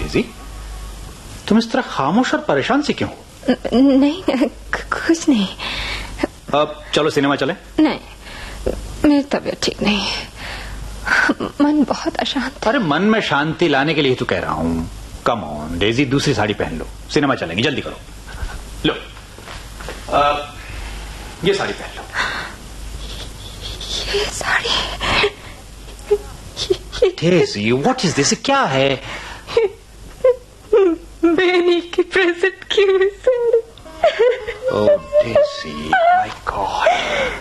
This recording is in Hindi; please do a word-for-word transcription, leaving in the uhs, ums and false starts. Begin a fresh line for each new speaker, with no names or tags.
डेजी, तुम इस तरह खामोश और परेशान सी क्यों?
नहीं, कुछ नहीं।
अब चलो सिनेमा चले।
नहीं, मेरी तबीयत ठीक नहीं, मन बहुत अशांत।
अरे मन में शांति लाने के लिए तो कह रहा हूँ। कम ऑन डेजी, दूसरी साड़ी पहन लो, सिनेमा चलेंगे, जल्दी करो। लो, आ, ये साड़ी पहन लो।
ये sari?
Daisy, what is this? क्या है?
बेनी की प्रेजेंट की हुई साड़ी।
ओह डेजी, माय गॉड।